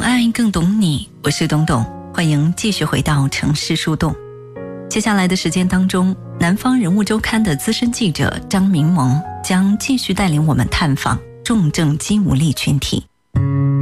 爱更懂你，我是董董，欢迎继续回到城市树洞。接下来的时间当中，南方人物周刊的资深记者张明萌将继续带领我们探访重症肌无力群体。